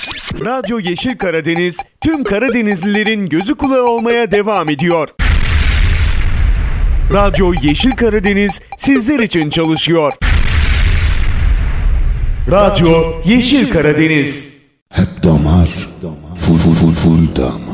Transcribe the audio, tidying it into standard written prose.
Radyo Yeşil Karadeniz tüm Karadenizlilerin gözü kulağı olmaya devam ediyor. Radyo Yeşil Karadeniz sizler için çalışıyor. Radyo Yeşil Karadeniz. Hep damar, full damar.